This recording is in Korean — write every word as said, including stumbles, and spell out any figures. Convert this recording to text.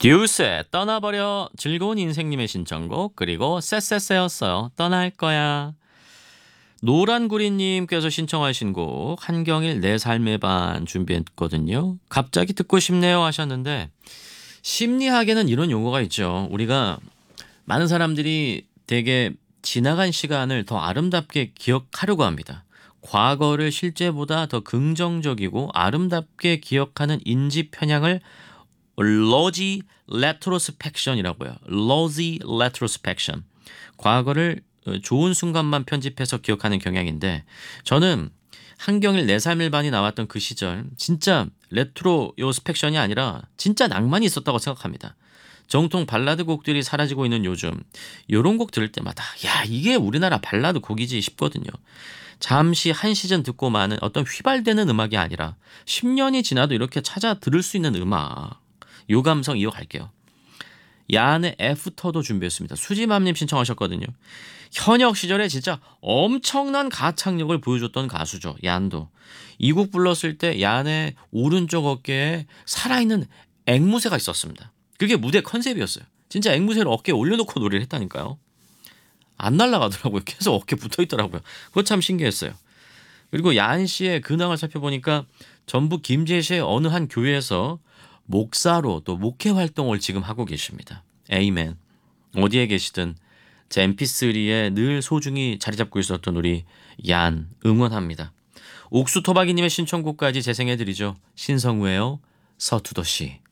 듀스의 떠나버려 즐거운 인생님의 신청곡 그리고 쎄쎄쎄였어요. 떠날 거야. 노란구리님께서 신청하신 곡 한경일 내 삶의 반 준비했거든요. 갑자기 듣고 싶네요 하셨는데 심리학에는 이런 용어가 있죠. 우리가 많은 사람들이 되게 지나간 시간을 더 아름답게 기억하려고 합니다. 과거를 실제보다 더 긍정적이고 아름답게 기억하는 인지 편향을 로지 레트로스펙션이라고요. 로지 레트로스펙션. 과거를 좋은 순간만 편집해서 기억하는 경향인데 저는 한경일 내 삶의 반이 나왔던 그 시절 진짜 레트로 요스펙션이 아니라 진짜 낭만이 있었다고 생각합니다. 정통 발라드 곡들이 사라지고 있는 요즘 이런 곡 들을 때마다 야 이게 우리나라 발라드 곡이지 싶거든요. 잠시 한 시즌 듣고 마는 어떤 휘발되는 음악이 아니라 십 년이 지나도 이렇게 찾아 들을 수 있는 음악. 요 감성 이어갈게요. 야한의 애프터도 준비했습니다. 수지맘님 신청하셨거든요. 현역 시절에 진짜 엄청난 가창력을 보여줬던 가수죠. 얀도. 이 곡 불렀을 때 얀의 오른쪽 어깨에 살아있는 앵무새가 있었습니다. 그게 무대 컨셉이었어요. 진짜 앵무새를 어깨에 올려놓고 노래를 했다니까요. 안 날아가더라고요. 계속 어깨에 붙어있더라고요. 그거 참 신기했어요. 그리고 얀 씨의 근황을 살펴보니까 전북 김제시의 어느 한 교회에서 목사로 또 목회 활동을 지금 하고 계십니다. 에이멘. 어디에 계시든 제 엠피쓰리에 늘 소중히 자리 잡고 있었던 우리 얀 응원합니다. 옥수토박이님의 신청곡까지 재생해드리죠. 신성우예요. 서투더시.